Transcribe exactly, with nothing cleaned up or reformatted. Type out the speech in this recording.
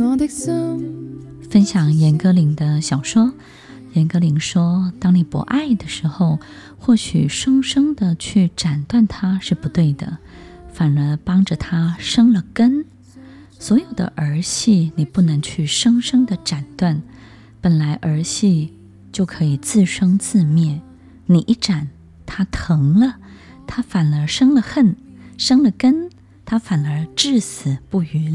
分享严歌苓的小说。严歌苓说，当你不爱的时候，或许生生的去斩断它是不对的，反而帮着它生了根。所有的儿戏你不能去生生的斩断，本来儿戏就可以自生自灭，你一斩它疼了，它反而生了恨，生了根，它反而至死不渝了。